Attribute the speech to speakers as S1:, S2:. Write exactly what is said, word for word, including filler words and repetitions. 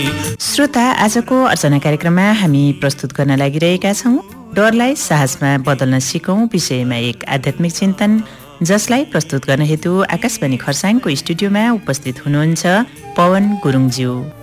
S1: श्रोता, आजको अर्चना कार्यक्रममा हामी प्रस्तुत गर्न लागिरहेका छौँ डरलाई साहसमा बदल्न सिकौं विषयमा एक आध्यात्मिक चिन्तन, जसलाई प्रस्तुत गर्न हेतु आकाशवाणी खरसाङको स्टुडियोमा उपस्थित हुनुहुन्छ पवन गुरुङज्यू।